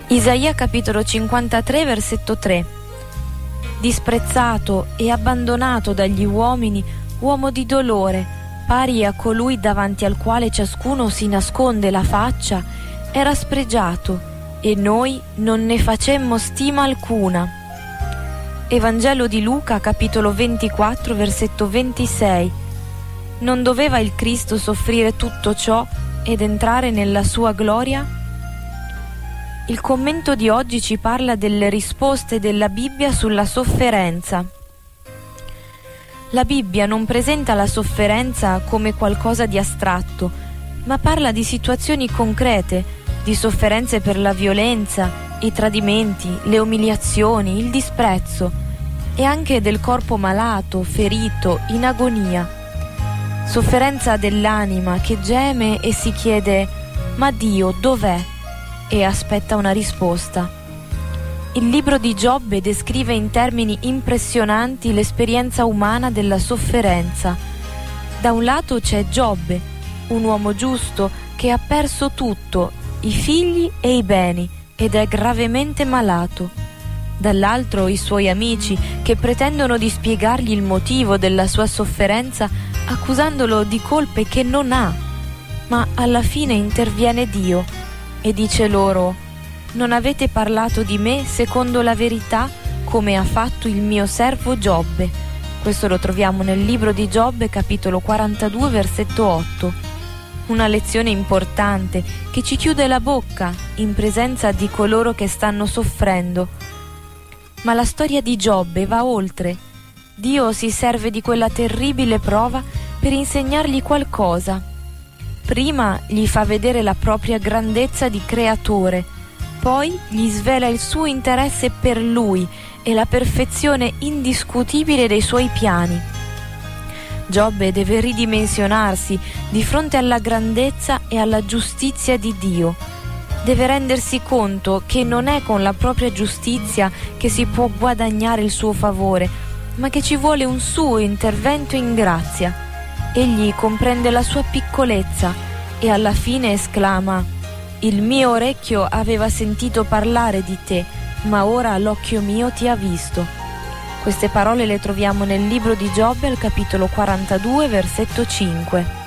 Isaia capitolo 53 versetto 3. Disprezzato e abbandonato dagli uomini, uomo di dolore, pari a colui davanti al quale ciascuno si nasconde la faccia, era spregiato e noi non ne facemmo stima alcuna. Evangelo di Luca capitolo 24 versetto 26. Non doveva il Cristo soffrire tutto ciò ed entrare nella sua gloria? Il commento di oggi ci parla delle risposte della Bibbia sulla sofferenza. La Bibbia non presenta la sofferenza come qualcosa di astratto, ma parla di situazioni concrete, di sofferenze per la violenza, i tradimenti, le umiliazioni, il disprezzo, e anche del corpo malato, ferito, in agonia. Sofferenza dell'anima che geme e si chiede: ma Dio dov'è? E aspetta una risposta. Il libro di Giobbe descrive in termini impressionanti l'esperienza umana della sofferenza. Da un lato c'è Giobbe, un uomo giusto che ha perso tutto, i figli e i beni, ed è gravemente malato. Dall'altro i suoi amici che pretendono di spiegargli il motivo della sua sofferenza accusandolo di colpe che non ha. Ma alla fine interviene Dio e dice loro: non avete parlato di me secondo la verità, come ha fatto il mio servo Giobbe. Questo lo troviamo nel libro di Giobbe capitolo 42 versetto 8. Una lezione importante che ci chiude la bocca in presenza di coloro che stanno soffrendo. Ma la storia di Giobbe va oltre. Dio si serve di quella terribile prova per insegnargli qualcosa. Prima gli fa vedere la propria grandezza di creatore, poi gli svela il suo interesse per lui e la perfezione indiscutibile dei suoi piani. Giobbe deve ridimensionarsi di fronte alla grandezza e alla giustizia di Dio. Deve rendersi conto che non è con la propria giustizia che si può guadagnare il suo favore, ma che ci vuole un suo intervento in grazia. Egli comprende la sua piccolezza e alla fine esclama: il mio orecchio aveva sentito parlare di te, ma ora l'occhio mio ti ha visto. Queste parole le troviamo nel libro di Giobbe al capitolo 42 versetto 5.